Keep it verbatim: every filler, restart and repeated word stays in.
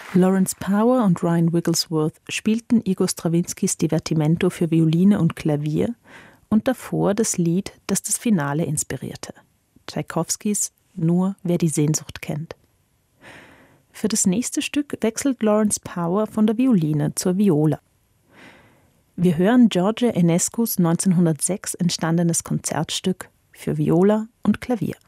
Lawrence Power und Ryan Wigglesworth spielten Igor Strawinskys Divertimento für Violine und Klavier und davor das Lied, das das Finale inspirierte, Tschaikowskis »Nur wer die Sehnsucht kennt«. Für das nächste Stück wechselt Lawrence Power von der Violine zur Viola. Wir hören George Enescus neunzehnhundertsechs entstandenes Konzertstück für Viola und Klavier.